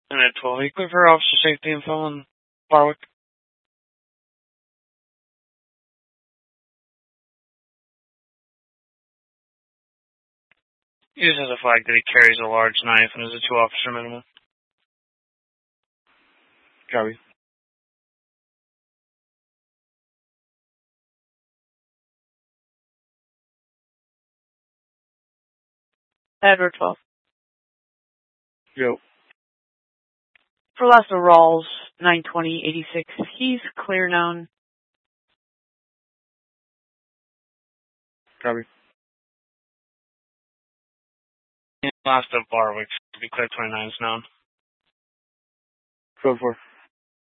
And at 12, you clear for officer safety info on Barwick. He just has a flag that he carries a large knife and is a 2-officer minimum. Copy. Edward 12. Yo. For Lassa Rawls, 920-86. He's clear known. Copy. Last of Barwick. Be clear 29 is known. Code 4.